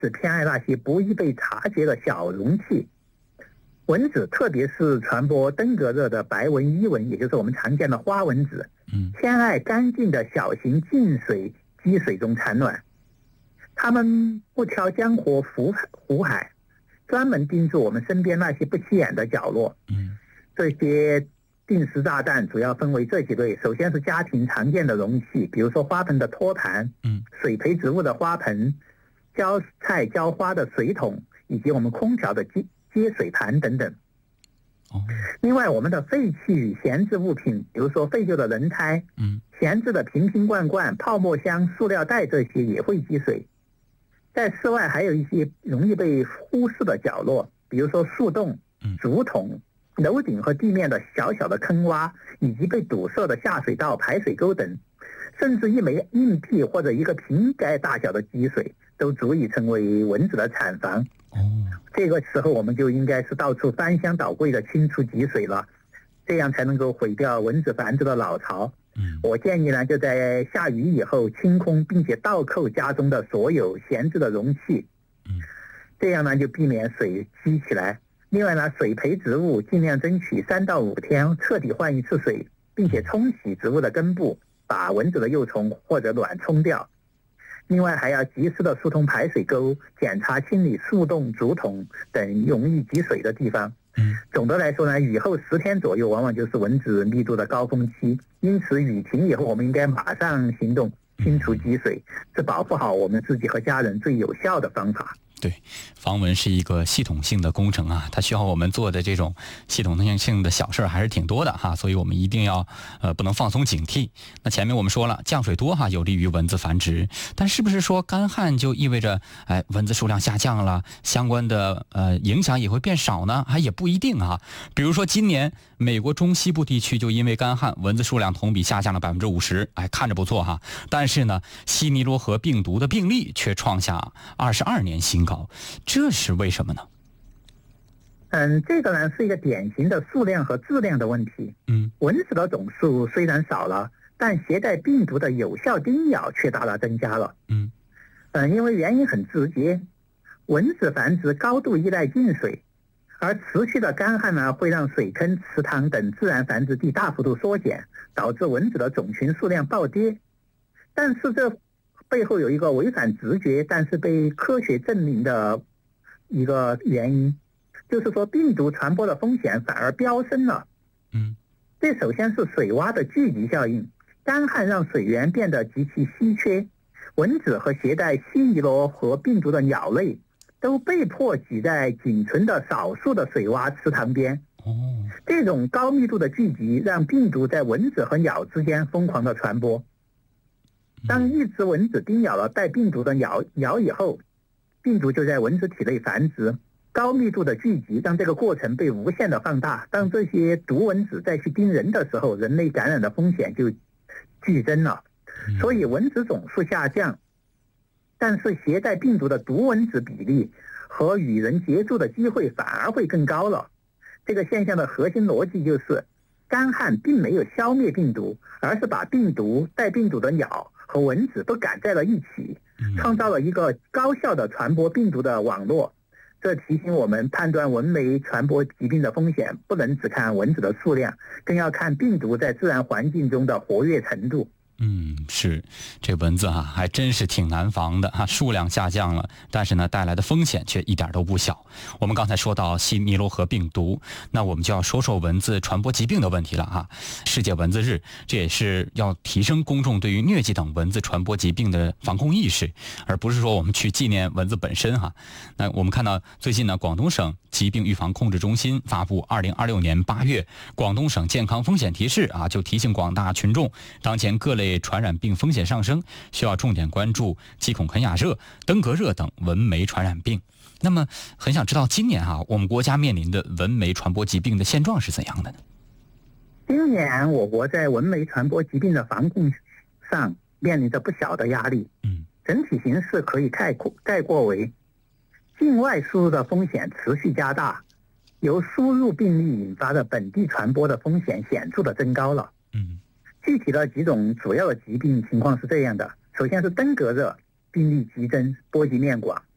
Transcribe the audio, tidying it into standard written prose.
只偏爱那些不易被察觉的小容器。蚊子特别是传播登革热的白纹伊蚊，也就是我们常见的花蚊子，偏爱干净的小型净水积水中产卵。它们不挑江湖湖海，专门盯住我们身边那些不起眼的角落。这些定时炸弹主要分为这几类，首先是家庭常见的容器，比如说花盆的托盘，水培植物的花盆，浇菜浇花的水桶，以及我们空调的接水盘等等。另外，我们的废弃与闲置物品，比如说废旧的轮胎，闲置的瓶瓶罐罐、泡沫箱、塑料袋，这些也会积水。在室外还有一些容易被忽视的角落，比如说树洞、竹筒、楼顶和地面的小小的坑洼，以及被堵塞的下水道、排水沟等，甚至一枚硬币或者一个瓶盖大小的积水，都足以成为蚊子的产房。这个时候我们就应该是到处翻箱倒柜的清除积水了，这样才能够毁掉蚊子繁殖的老巢。我建议呢，就在下雨以后清空并且倒扣家中的所有闲置的容器，这样呢就避免水积起来。另外呢，水培植物尽量争取3到5天彻底换一次水，并且冲洗植物的根部，把蚊子的幼虫或者卵冲掉。另外还要及时的疏通排水沟，检查清理树洞、竹筒等容易积水的地方。总的来说呢，雨后10天左右往往就是蚊子密度的高峰期，因此雨停以后我们应该马上行动清除积水，是保护好我们自己和家人最有效的方法。 对，防蚊是一个系统性的工程啊，它需要我们做的这种系统性的小事还是挺多的哈，所以我们一定要不能放松警惕。那前面我们说了，降水多哈有利于蚊子繁殖，但是不是说干旱就意味着蚊子数量下降了，相关的影响也会变少呢？还也不一定啊。比如说今年美国中西部地区就因为干旱，蚊子数量同比下降了50%，看着不错哈。但是呢，西尼罗河病毒的病例却创下22年新高。这是为什么呢？ 这个呢是一个典型的数量和质量的问题。蚊子的总数虽然少了，但携带病毒的有效叮咬却大大增加了。因为原因很直接，蚊子繁殖高度依赖进水，而持续的干旱呢会让水坑、池塘等自然繁殖地大幅度缩减，导致蚊子的种群数量暴跌。但是这背后有一个违反直觉但是被科学证明的一个原因，就是说病毒传播的风险反而飙升了。这首先是水洼的聚集效应，干旱让水源变得极其稀缺，蚊子和携带西尼罗河病毒的鸟类都被迫挤在仅存的少数的水洼池塘边。这种高密度的聚集让病毒在蚊子和鸟之间疯狂的传播。当一只蚊子叮咬了带病毒的鸟以后，病毒就在蚊子体内繁殖，高密度的聚集让这个过程被无限的放大。当这些毒蚊子再去叮人的时候，人类感染的风险就剧增了。所以蚊子总数下降，但是携带病毒的毒蚊子比例和与人接触的机会反而会更高了。这个现象的核心逻辑就是，干旱并没有消灭病毒，而是把病毒、带病毒的鸟和蚊子都赶在了一起，创造了一个高效的传播病毒的网络。这提醒我们，判断蚊媒传播疾病的风险，不能只看蚊子的数量，更要看病毒在自然环境中的活跃程度。 是，这蚊子还真是挺难防的数量下降了，但是呢带来的风险却一点都不小。我们刚才说到西尼罗河病毒，那我们就要说说蚊子传播疾病的问题了世界蚊子日，这也是要提升公众对于疟疾等蚊子传播疾病的防控意识，而不是说我们去纪念蚊子本身那我们看到最近呢，广东省疾病预防控制中心发布2026年8月广东省健康风险提示就提醒广大群众，当前各类传染病风险上升，需要重点关注鸡孔肯亚热、登革热等蚊媒传染病。那么很想知道今年我们国家面临的蚊媒传播疾病的现状是怎样的呢？ 今年我国在蚊媒传播疾病的防控上面临着不小的压力。整体形势可以概括为，境外输入的风险持续加大，由输入病例引发的本地传播的风险显著的增高了。具体的几种主要的疾病情况是这样的：首先是登革热，病例激增，波及面广。